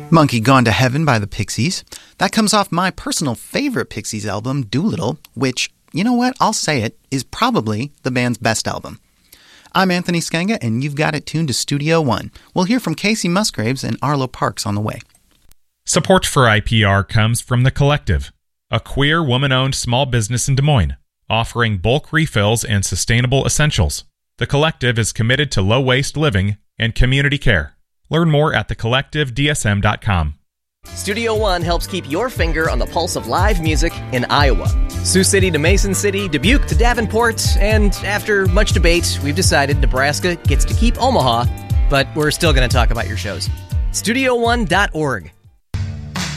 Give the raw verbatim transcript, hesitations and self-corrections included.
Monkey Gone to Heaven by the Pixies. That comes off my personal favorite Pixies album, Doolittle, which, you know what, I'll say it, is probably the band's best album. I'm Anthony Skenga, and you've got it tuned to Studio One. We'll hear from Casey Musgraves and Arlo Parks on the way. Support for I P R comes from The Collective, a queer, woman-owned small business in Des Moines, offering bulk refills and sustainable essentials. The Collective is committed to low-waste living and community care. Learn more at the collective d s m dot com. Studio One helps keep your finger on the pulse of live music in Iowa. Sioux City to Mason City, Dubuque to Davenport, and after much debate, we've decided Nebraska gets to keep Omaha, but we're still going to talk about your shows. studio one dot org.